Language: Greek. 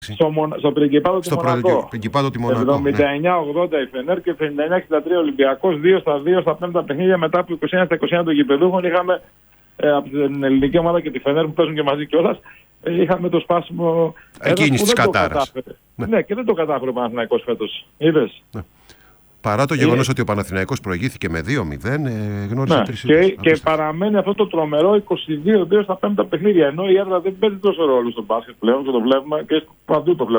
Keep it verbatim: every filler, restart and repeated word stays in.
Στο, μονα... στο πριγκιπάτο του Μονακό. εβδομήντα εννιά ογδόντα η Φενέρ και εβδομήντα εννιά εξήντα τρία Ολυμπιακός, δύο στα δύο στα πέμπτα παιχνίδια μετά από είκοσι ένα στα είκοσι ένα των γηπεδούχων. Είχαμε ε, από την ελληνική ομάδα και τη Φενέρ που παίζουν και μαζί κιόλας. Ε, είχαμε το σπάσιμο. Εκείνης της κατάρας. Ναι. ναι, και δεν το κατάφερε ο Παναθηναϊκός φέτος. Είδες. Ναι. Παρά το γεγονός ότι ο Παναθηναϊκός προηγήθηκε με δύο μηδέν, ε, γνώρισε ναι, τρεις και, και παραμένει αυτό το τρομερό είκοσι δύο δύο στα πέμπτα παιχνίδια. Ενώ η έδρα δεν παίζει τόσο ρόλο στο μπάσκετ πλέον και το βλέπουμε και παντού το βλέπουμε.